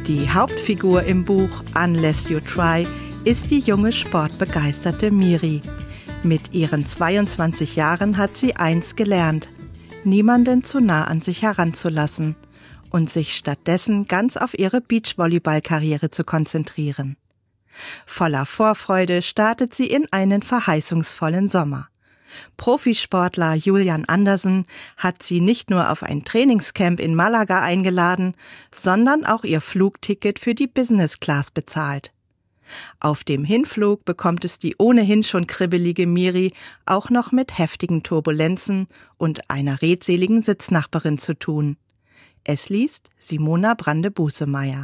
Die Hauptfigur im Buch Unless You Try ist die junge sportbegeisterte Miri. Mit ihren 22 Jahren hat sie eins gelernt: niemanden zu nah an sich heranzulassen und sich stattdessen ganz auf ihre Beachvolleyball-Karriere zu konzentrieren. Voller Vorfreude startet sie in einen verheißungsvollen Sommer. Profisportler Julian Andersen hat sie nicht nur auf ein Trainingscamp in Malaga eingeladen, sondern auch ihr Flugticket für die Business Class bezahlt. Auf dem Hinflug bekommt es die ohnehin schon kribbelige Miri auch noch mit heftigen Turbulenzen und einer redseligen Sitznachbarin zu tun. Es liest Simona Brande-Busemeyer.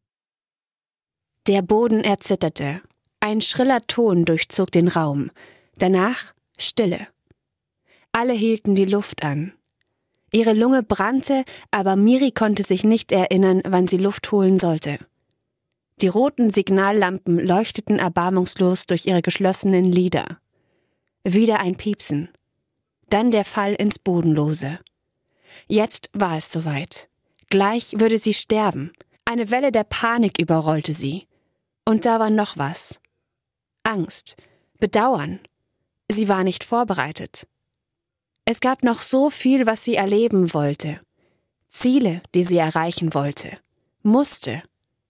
Der Boden erzitterte. Ein schriller Ton durchzog den Raum. Danach Stille. Alle hielten die Luft an. Ihre Lunge brannte, aber Miri konnte sich nicht erinnern, wann sie Luft holen sollte. Die roten Signallampen leuchteten erbarmungslos durch ihre geschlossenen Lider. Wieder ein Piepsen. Dann der Fall ins Bodenlose. Jetzt war es soweit. Gleich würde sie sterben. Eine Welle der Panik überrollte sie. Und da war noch was. Angst, Bedauern. Sie war nicht vorbereitet. Es gab noch so viel, was sie erleben wollte. Ziele, die sie erreichen wollte. Musste.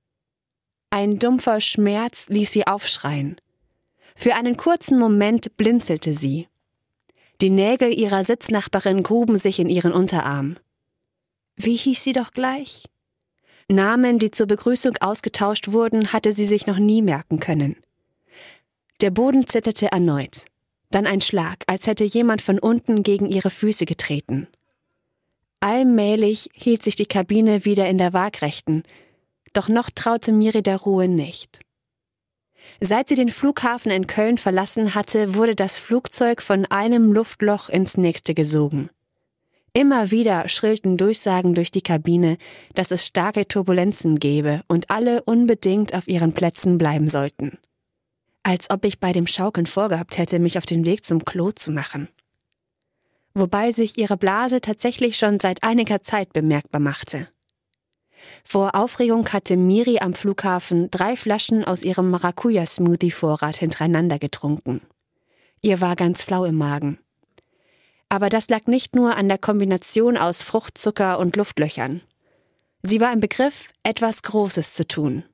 Ein dumpfer Schmerz ließ sie aufschreien. Für einen kurzen Moment blinzelte sie. Die Nägel ihrer Sitznachbarin gruben sich in ihren Unterarm. Wie hieß sie doch gleich? Namen, die zur Begrüßung ausgetauscht wurden, hatte sie sich noch nie merken können. Der Boden zitterte erneut. Dann ein Schlag, als hätte jemand von unten gegen ihre Füße getreten. Allmählich hielt sich die Kabine wieder in der Waagrechten, doch noch traute Miri der Ruhe nicht. Seit sie den Flughafen in Köln verlassen hatte, wurde das Flugzeug von einem Luftloch ins nächste gesogen. Immer wieder schrillten Durchsagen durch die Kabine, dass es starke Turbulenzen gebe und alle unbedingt auf ihren Plätzen bleiben sollten. Als ob ich bei dem Schaukeln vorgehabt hätte, mich auf den Weg zum Klo zu machen. Wobei sich ihre Blase tatsächlich schon seit einiger Zeit bemerkbar machte. Vor Aufregung hatte Miri am Flughafen 3 Flaschen aus ihrem Maracuja-Smoothie-Vorrat hintereinander getrunken. Ihr war ganz flau im Magen. Aber das lag nicht nur an der Kombination aus Fruchtzucker und Luftlöchern. Sie war im Begriff, etwas Großes zu tun.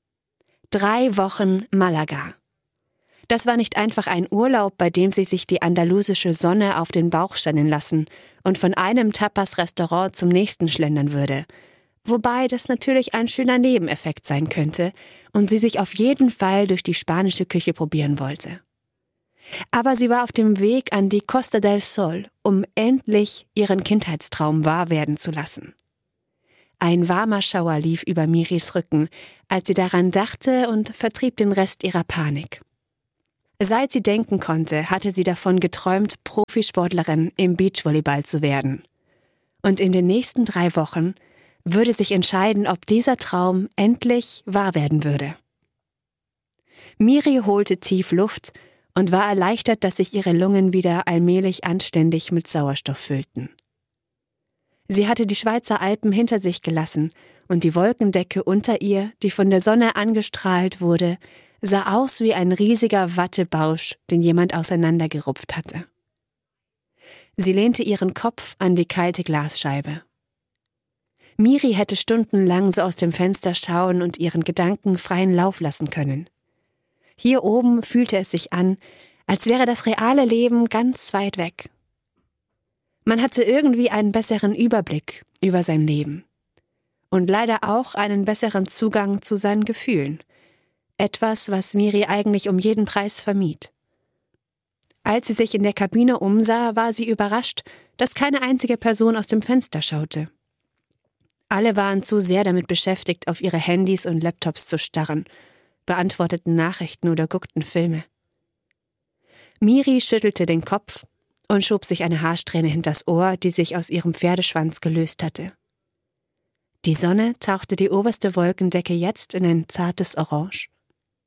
3 Wochen Malaga. Das war nicht einfach ein Urlaub, bei dem sie sich die andalusische Sonne auf den Bauch scheinen lassen und von einem Tapas-Restaurant zum nächsten schlendern würde. Wobei das natürlich ein schöner Nebeneffekt sein könnte und sie sich auf jeden Fall durch die spanische Küche probieren wollte. Aber sie war auf dem Weg an die Costa del Sol, um endlich ihren Kindheitstraum wahr werden zu lassen. Ein warmer Schauer lief über Miris Rücken, als sie daran dachte und vertrieb den Rest ihrer Panik. Seit sie denken konnte, hatte sie davon geträumt, Profisportlerin im Beachvolleyball zu werden. Und in den nächsten 3 Wochen würde sich entscheiden, ob dieser Traum endlich wahr werden würde. Miri holte tief Luft und war erleichtert, dass sich ihre Lungen wieder allmählich anständig mit Sauerstoff füllten. Sie hatte die Schweizer Alpen hinter sich gelassen und die Wolkendecke unter ihr, die von der Sonne angestrahlt wurde, sah aus wie ein riesiger Wattebausch, den jemand auseinandergerupft hatte. Sie lehnte ihren Kopf an die kalte Glasscheibe. Miri hätte stundenlang so aus dem Fenster schauen und ihren Gedanken freien Lauf lassen können. Hier oben fühlte es sich an, als wäre das reale Leben ganz weit weg. Man hatte irgendwie einen besseren Überblick über sein Leben. Und leider auch einen besseren Zugang zu seinen Gefühlen. Etwas, was Miri eigentlich um jeden Preis vermied. Als sie sich in der Kabine umsah, war sie überrascht, dass keine einzige Person aus dem Fenster schaute. Alle waren zu sehr damit beschäftigt, auf ihre Handys und Laptops zu starren, beantworteten Nachrichten oder guckten Filme. Miri schüttelte den Kopf und schob sich eine Haarsträhne hinters Ohr, die sich aus ihrem Pferdeschwanz gelöst hatte. Die Sonne tauchte die oberste Wolkendecke jetzt in ein zartes Orange.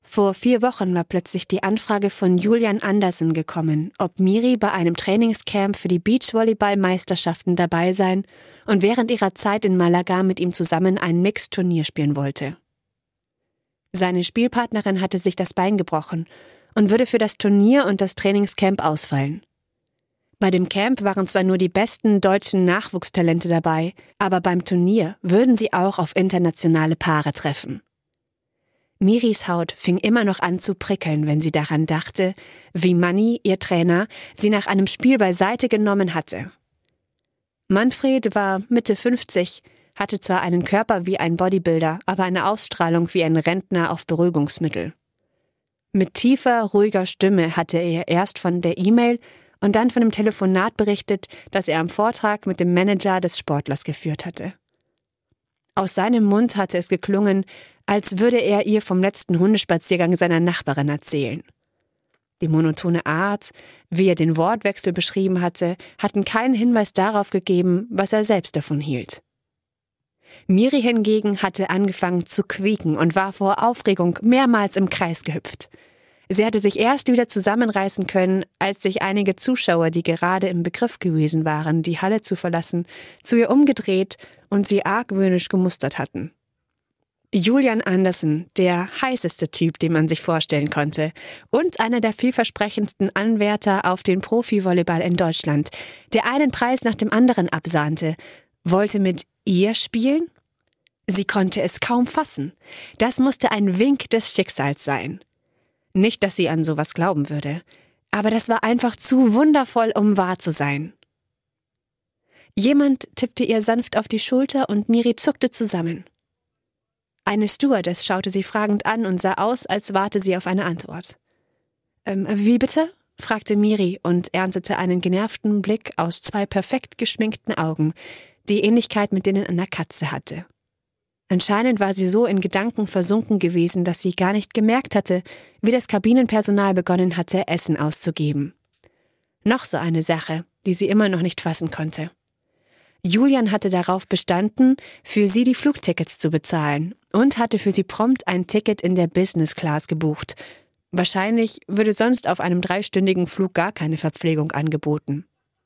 Vor 4 Wochen war plötzlich die Anfrage von Julian Andersen gekommen, ob Miri bei einem Trainingscamp für die Beachvolleyball-Meisterschaften dabei sein und während ihrer Zeit in Malaga mit ihm zusammen ein Mixed-Turnier spielen wollte. Seine Spielpartnerin hatte sich das Bein gebrochen und würde für das Turnier und das Trainingscamp ausfallen. Bei dem Camp waren zwar nur die besten deutschen Nachwuchstalente dabei, aber beim Turnier würden sie auch auf internationale Paare treffen. Miris Haut fing immer noch an zu prickeln, wenn sie daran dachte, wie Manni, ihr Trainer, sie nach einem Spiel beiseite genommen hatte. Manfred war Mitte 50, hatte zwar einen Körper wie ein Bodybuilder, aber eine Ausstrahlung wie ein Rentner auf Beruhigungsmittel. Mit tiefer, ruhiger Stimme hatte er erst von der E-Mail und dann von dem Telefonat berichtet, das er am Vortrag mit dem Manager des Sportlers geführt hatte. Aus seinem Mund hatte es geklungen, als würde er ihr vom letzten Hundespaziergang seiner Nachbarin erzählen. Die monotone Art, wie er den Wortwechsel beschrieben hatte, hatten keinen Hinweis darauf gegeben, was er selbst davon hielt. Miri hingegen hatte angefangen zu quieken und war vor Aufregung mehrmals im Kreis gehüpft. Sie hatte sich erst wieder zusammenreißen können, als sich einige Zuschauer, die gerade im Begriff gewesen waren, die Halle zu verlassen, zu ihr umgedreht und sie argwöhnisch gemustert hatten. Julian Andersen, der heißeste Typ, den man sich vorstellen konnte, und einer der vielversprechendsten Anwärter auf den Profi-Volleyball in Deutschland, der einen Preis nach dem anderen absahnte, wollte mit ihr spielen? Sie konnte es kaum fassen. Das musste ein Wink des Schicksals sein. Nicht, dass sie an sowas glauben würde, aber das war einfach zu wundervoll, um wahr zu sein. Jemand tippte ihr sanft auf die Schulter und Miri zuckte zusammen. Eine Stewardess schaute sie fragend an und sah aus, als warte sie auf eine Antwort. Wie bitte?, fragte Miri und erntete einen genervten Blick aus 2 perfekt geschminkten Augen, die Ähnlichkeit mit denen einer Katze hatte. Anscheinend war sie so in Gedanken versunken gewesen, dass sie gar nicht gemerkt hatte, wie das Kabinenpersonal begonnen hatte, Essen auszugeben. Noch so eine Sache, die sie immer noch nicht fassen konnte. Julian hatte darauf bestanden, für sie die Flugtickets zu bezahlen und hatte für sie prompt ein Ticket in der Business Class gebucht. Wahrscheinlich würde sonst auf einem 3-stündigen Flug gar keine Verpflegung angeboten.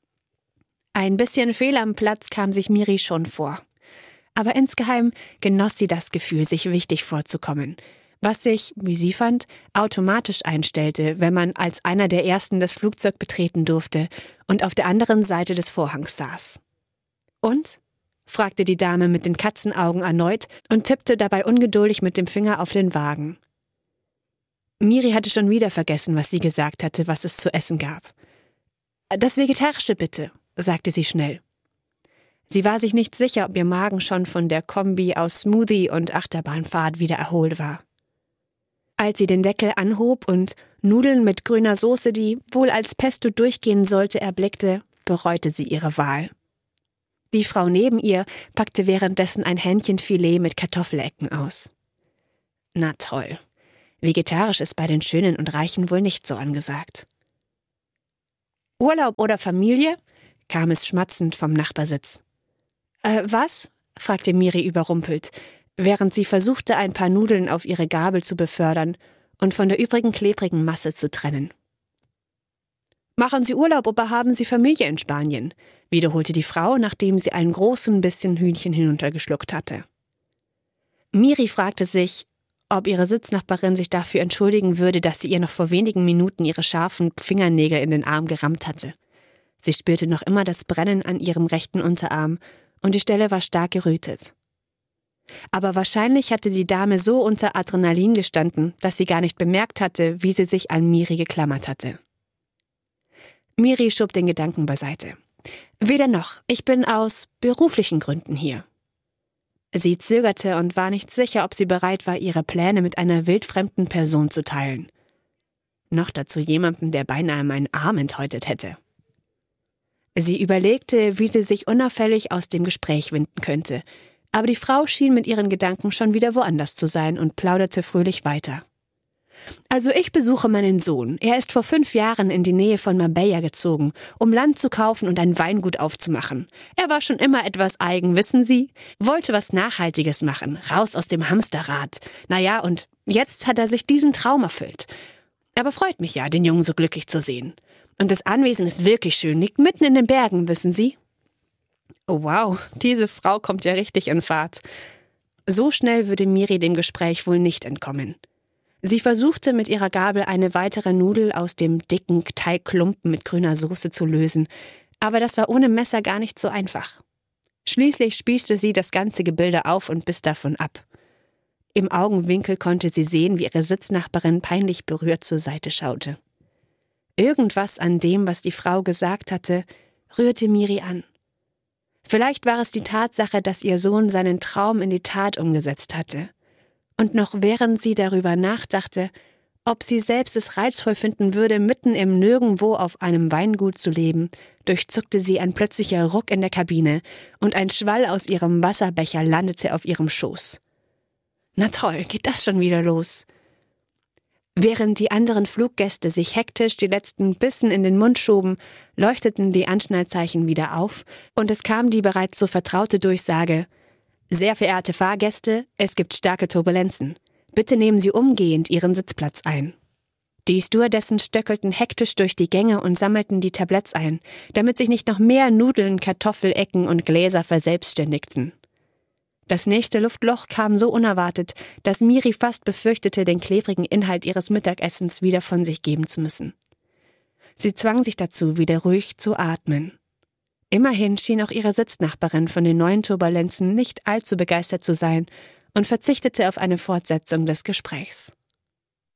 Ein bisschen fehl am Platz kam sich Miri schon vor. Aber insgeheim genoss sie das Gefühl, sich wichtig vorzukommen, was sich, wie sie fand, automatisch einstellte, wenn man als einer der Ersten das Flugzeug betreten durfte und auf der anderen Seite des Vorhangs saß. »Und?«, fragte die Dame mit den Katzenaugen erneut und tippte dabei ungeduldig mit dem Finger auf den Wagen. Miri hatte schon wieder vergessen, was sie gesagt hatte, was es zu essen gab. »Das Vegetarische bitte«, sagte sie schnell. Sie war sich nicht sicher, ob ihr Magen schon von der Kombi aus Smoothie und Achterbahnfahrt wieder erholt war. Als sie den Deckel anhob und Nudeln mit grüner Soße, die wohl als Pesto durchgehen sollte, erblickte, bereute sie ihre Wahl. Die Frau neben ihr packte währenddessen ein Hähnchenfilet mit Kartoffelecken aus. Na toll, vegetarisch ist bei den Schönen und Reichen wohl nicht so angesagt. »Urlaub oder Familie?«, kam es schmatzend vom Nachbarsitz. Was?«, fragte Miri überrumpelt, während sie versuchte, ein paar Nudeln auf ihre Gabel zu befördern und von der übrigen klebrigen Masse zu trennen. »Machen Sie Urlaub oder haben Sie Familie in Spanien?«, wiederholte die Frau, nachdem sie einen großen Bissen Hühnchen hinuntergeschluckt hatte. Miri fragte sich, ob ihre Sitznachbarin sich dafür entschuldigen würde, dass sie ihr noch vor wenigen Minuten ihre scharfen Fingernägel in den Arm gerammt hatte. Sie spürte noch immer das Brennen an ihrem rechten Unterarm und die Stelle war stark gerötet. Aber wahrscheinlich hatte die Dame so unter Adrenalin gestanden, dass sie gar nicht bemerkt hatte, wie sie sich an Miri geklammert hatte. Miri schob den Gedanken beiseite. »Weder noch, ich bin aus beruflichen Gründen hier.« Sie zögerte und war nicht sicher, ob sie bereit war, ihre Pläne mit einer wildfremden Person zu teilen. Noch dazu jemandem, der beinahe meinen Arm enthäutet hätte. Sie überlegte, wie sie sich unauffällig aus dem Gespräch winden könnte, aber die Frau schien mit ihren Gedanken schon wieder woanders zu sein und plauderte fröhlich weiter. »Also ich besuche meinen Sohn. Er ist vor 5 Jahren in die Nähe von Marbella gezogen, um Land zu kaufen und ein Weingut aufzumachen. Er war schon immer etwas eigen, wissen Sie? Wollte was Nachhaltiges machen, raus aus dem Hamsterrad. Naja, und Jetzt hat er sich diesen Traum erfüllt. Aber freut mich ja, den Jungen so glücklich zu sehen. Und das Anwesen ist wirklich schön, liegt mitten in den Bergen, wissen Sie? Oh wow, diese Frau kommt ja richtig in Fahrt. So schnell würde Miri dem Gespräch wohl nicht entkommen. Sie versuchte mit ihrer Gabel eine weitere Nudel aus dem dicken Teigklumpen mit grüner Soße zu lösen, aber das war ohne Messer gar nicht so einfach. Schließlich spießte sie das ganze Gebilde auf und biss davon ab. Im Augenwinkel konnte sie sehen, wie ihre Sitznachbarin peinlich berührt zur Seite schaute. Irgendwas an dem, was die Frau gesagt hatte, rührte Miri an. Vielleicht war es die Tatsache, dass ihr Sohn seinen Traum in die Tat umgesetzt hatte. Und noch während sie darüber nachdachte, ob sie selbst es reizvoll finden würde, mitten im Nirgendwo auf einem Weingut zu leben, durchzuckte sie ein plötzlicher Ruck in der Kabine und ein Schwall aus ihrem Wasserbecher landete auf ihrem Schoß. Na toll, geht das schon wieder los? Während die anderen Fluggäste sich hektisch die letzten Bissen in den Mund schoben, leuchteten die Anschnallzeichen wieder auf und es kam die bereits so vertraute Durchsage: Sehr verehrte Fahrgäste, es gibt starke Turbulenzen. Bitte nehmen Sie umgehend Ihren Sitzplatz ein. Die Stewardessen stöckelten hektisch durch die Gänge und sammelten die Tabletts ein, damit sich nicht noch mehr Nudeln, Kartoffelecken und Gläser verselbstständigten. Das nächste Luftloch kam so unerwartet, dass Miri fast befürchtete, den klebrigen Inhalt ihres Mittagessens wieder von sich geben zu müssen. Sie zwang sich dazu, wieder ruhig zu atmen. Immerhin schien auch ihre Sitznachbarin von den neuen Turbulenzen nicht allzu begeistert zu sein und verzichtete auf eine Fortsetzung des Gesprächs.